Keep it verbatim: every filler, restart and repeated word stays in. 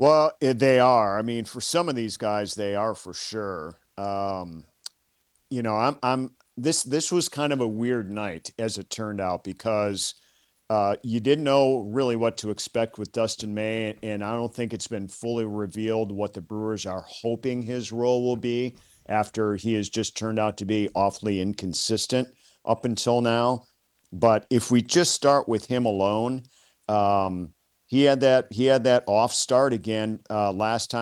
Well, eh, they are. I mean, for some of these guys, they are for sure. Um, you know, I'm I'm this this was kind of a weird night as it turned out because uh, you didn't know really what to expect with Dustin May, and I don't think it's been fully revealed what the Brewers are hoping his role will be after he has just turned out to be awfully inconsistent up until now. But if we just start with him alone, um, he had that he had that off start again uh, last time.